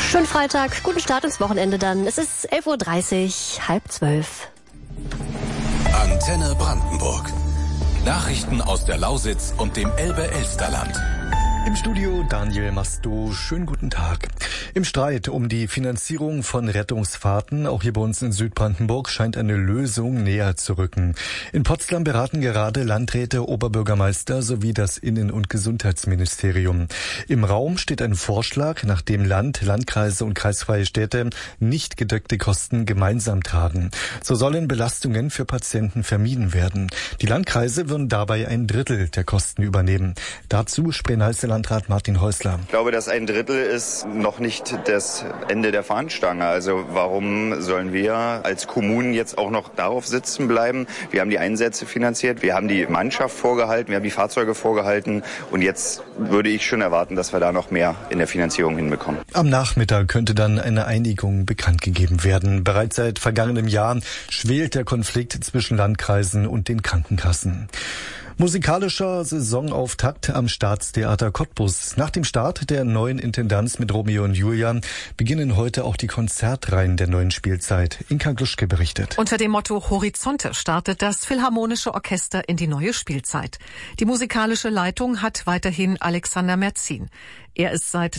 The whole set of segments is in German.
Schönen Freitag, guten Start ins Wochenende dann. Es ist 11:30 Uhr, 11:30. Antenne Brandenburg. Nachrichten aus der Lausitz und dem Elbe-Elsterland. Im Studio Daniel Masto, schönen guten Tag. Im Streit um die Finanzierung von Rettungsfahrten, auch hier bei uns in Südbrandenburg, scheint eine Lösung näher zu rücken. In Potsdam beraten gerade Landräte, Oberbürgermeister sowie das Innen- und Gesundheitsministerium. Im Raum steht ein Vorschlag, nach dem Land, Landkreise und kreisfreie Städte nicht gedeckte Kosten gemeinsam tragen. So sollen Belastungen für Patienten vermieden werden. Die Landkreise würden dabei 1/3 der Kosten übernehmen. Dazu Spree-Neiße Landrat Martin Häusler. Ich glaube, dass 1/3 ist noch nicht das Ende der Fahnenstange. Also warum sollen wir als Kommunen jetzt auch noch darauf sitzen bleiben? Wir haben die Einsätze finanziert, wir haben die Mannschaft vorgehalten, wir haben die Fahrzeuge vorgehalten und jetzt würde ich schon erwarten, dass wir da noch mehr in der Finanzierung hinbekommen. Am Nachmittag könnte dann eine Einigung bekannt gegeben werden. Bereits seit vergangenem Jahr schwelt der Konflikt zwischen Landkreisen und den Krankenkassen. Musikalischer Saisonauftakt am Staatstheater Cottbus. Nach dem Start der neuen Intendanz mit Romeo und Julia beginnen heute auch die Konzertreihen der neuen Spielzeit. Inka Gluschke berichtet. Unter dem Motto Horizonte startet das Philharmonische Orchester in die neue Spielzeit. Die musikalische Leitung hat weiterhin Alexander Merzin. Er ist seit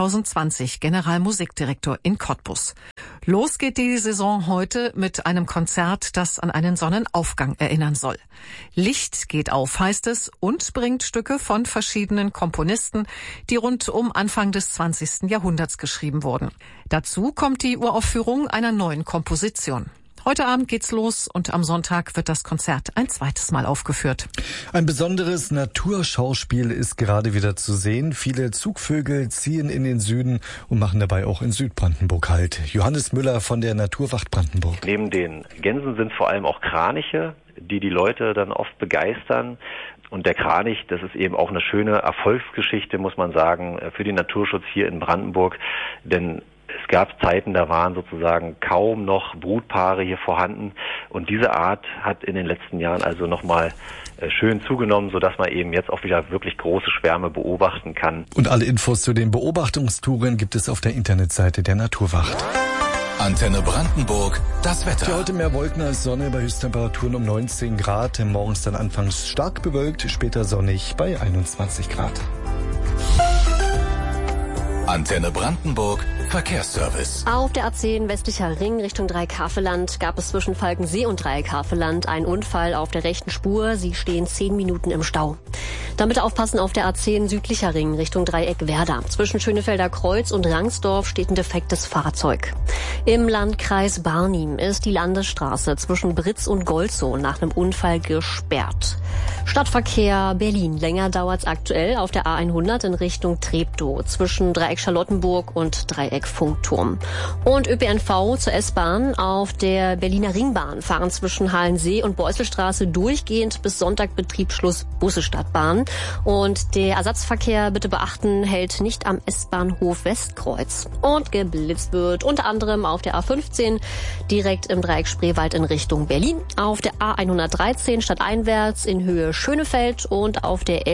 2020 Generalmusikdirektor in Cottbus. Los geht die Saison heute mit einem Konzert, das an einen Sonnenaufgang erinnern soll. Licht geht auf, heißt es, und bringt Stücke von verschiedenen Komponisten, die rund um Anfang des 20. Jahrhunderts geschrieben wurden. Dazu kommt die Uraufführung einer neuen Komposition. Heute Abend geht's los und am Sonntag wird das Konzert ein zweites Mal aufgeführt. Ein besonderes Naturschauspiel ist gerade wieder zu sehen. Viele Zugvögel ziehen in den Süden und machen dabei auch in Südbrandenburg Halt. Johannes Müller von der Naturwacht Brandenburg. Neben den Gänsen sind vor allem auch Kraniche, die Leute dann oft begeistern. Und der Kranich, das ist eben auch eine schöne Erfolgsgeschichte, muss man sagen, für den Naturschutz hier in Brandenburg. Denn es gab Zeiten, da waren sozusagen kaum noch Brutpaare hier vorhanden. Und diese Art hat in den letzten Jahren also nochmal schön zugenommen, sodass man eben jetzt auch wieder wirklich große Schwärme beobachten kann. Und alle Infos zu den Beobachtungstouren gibt es auf der Internetseite der Naturwacht. Antenne Brandenburg, das Wetter. Für heute mehr Wolken als Sonne bei Höchsttemperaturen um 19 Grad. Morgens dann anfangs stark bewölkt, später sonnig bei 21 Grad. Antenne Brandenburg, Verkehrsservice. Auf der A10 westlicher Ring Richtung Dreieck-Havelland gab es zwischen Falkensee und Dreieck-Havelland einen Unfall auf der rechten Spur. Sie stehen 10 Minuten im Stau. Damit aufpassen auf der A10 südlicher Ring Richtung Dreieck-Werder. Zwischen Schönefelder Kreuz und Rangsdorf steht ein defektes Fahrzeug. Im Landkreis Barnim ist die Landesstraße zwischen Britz und Golzow nach einem Unfall gesperrt. Stadtverkehr Berlin. Länger dauert's aktuell auf der A100 in Richtung Treptow zwischen Dreieck Charlottenburg und Dreieck Funkturm. Und ÖPNV zur S-Bahn auf der Berliner Ringbahn fahren zwischen Halensee und Beusselstraße durchgehend bis Sonntag Betriebsschluss Busse Stadtbahn. Und der Ersatzverkehr, bitte beachten, hält nicht am S-Bahnhof Westkreuz. Und geblitzt wird unter anderem auf der A15 direkt im Dreieck Spreewald in Richtung Berlin, auf der A113 stadteinwärts in Höhe Schönefeld und auf der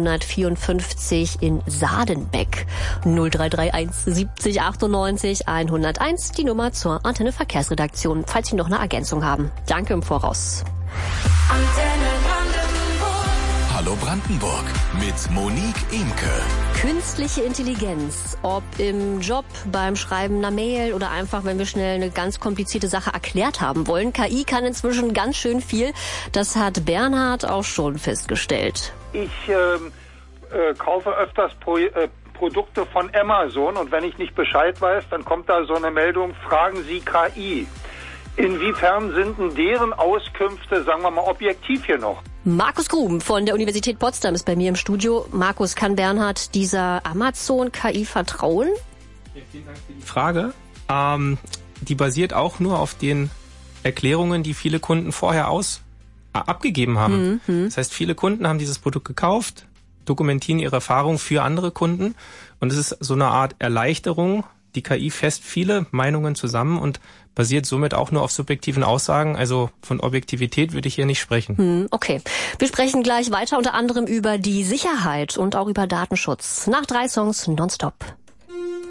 L154 in Sadenbeck. 0331 70 98 101, die Nummer zur Antenne Verkehrsredaktion, falls Sie noch eine Ergänzung haben. Danke im Voraus. Antenne Brandenburg. Hallo Brandenburg mit Monique Imke. Künstliche Intelligenz, ob im Job, beim Schreiben einer Mail oder einfach, wenn wir schnell eine ganz komplizierte Sache erklärt haben wollen. KI kann inzwischen ganz schön viel. Das hat Bernhard auch schon festgestellt. Ich kaufe öfters Produkte von Amazon und wenn ich nicht Bescheid weiß, dann kommt da so eine Meldung, fragen Sie KI. Inwiefern sind denn deren Auskünfte, sagen wir mal, objektiv hier noch? Markus Gruben von der Universität Potsdam ist bei mir im Studio. Markus, kann Bernhard dieser Amazon-KI vertrauen? Ja, vielen Dank für die Frage. Die basiert auch nur auf den Erklärungen, die viele Kunden vorher abgegeben haben. Das heißt, viele Kunden haben dieses Produkt gekauft, dokumentieren ihre Erfahrungen für andere Kunden und es ist so eine Art Erleichterung. Die KI fasst viele Meinungen zusammen und basiert somit auch nur auf subjektiven Aussagen. Also von Objektivität würde ich hier nicht sprechen. Okay. Wir sprechen gleich weiter unter anderem über die Sicherheit und auch über Datenschutz. Nach 3 Songs nonstop.